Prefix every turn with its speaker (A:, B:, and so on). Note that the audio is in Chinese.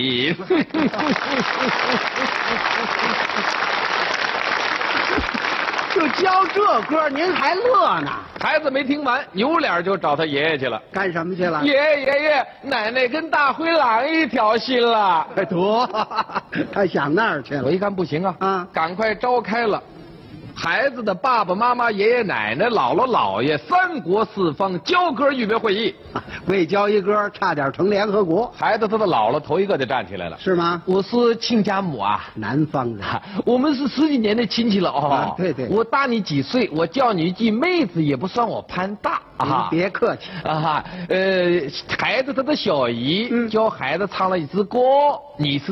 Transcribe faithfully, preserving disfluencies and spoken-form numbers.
A: 就教这歌，您还乐呢？
B: 孩子没听完，扭脸就找他爷爷去了。
A: 干什么去了？
B: 爷爷爷爷，奶奶跟大灰狼一条心了。
A: 哎，得，他想那儿去了。
B: 我一看不行啊，
A: 啊，
B: 赶快召开了孩子的爸爸妈妈、爷爷奶奶、姥姥姥爷三国四方教歌预备会议。
A: 为教一歌，差点成联合国。
B: 孩子他的姥姥头一个就站起来了，
A: 是吗？
B: 我是亲家母啊，
A: 南方人，
B: 我们是十几年的亲戚了哦。
A: 啊、对对，
B: 我大你几岁，我叫你一句妹子也不算我攀大啊。
A: 别客气
B: 啊哈，呃，孩子他的小姨、嗯、教孩子唱了一支歌，你是。